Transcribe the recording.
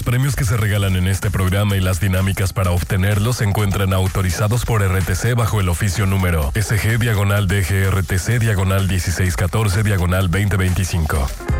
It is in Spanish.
premios que se regalan en este programa y las dinámicas para obtenerlos se encuentran autorizados por RTC bajo el oficio número SG-DGRTC-1614-2025.